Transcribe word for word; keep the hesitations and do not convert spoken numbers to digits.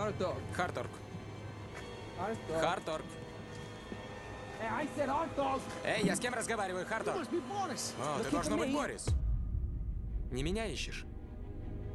Харторг. Харторг. Харторг. Харторг. Hey, I said Харторг. Эй, я с кем разговариваю, Харторг? Must be Boris. О, ты Looking должно for быть me. Борис. Не меня ищешь?